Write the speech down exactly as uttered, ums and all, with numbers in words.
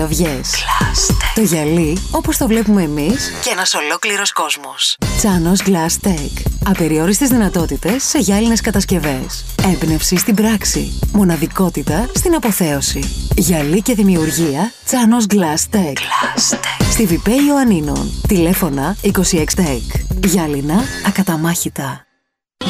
συντροφιές. Το γυαλί όπως το βλέπουμε εμείς και ένας ολόκληρος κόσμος. Τσάνος Glass Tech. Απεριόριστες δυνατότητες σε γυάλινες κατασκευές. Έμπνευση στην πράξη. Μοναδικότητα στην αποθέωση. Γυαλί και δημιουργία Τσάνος Glass Tech. Στη Βιπέ Ιωαννίνων. Τηλέφωνα είκοσι έξι Tech. Γυάλινα ακαταμάχητα.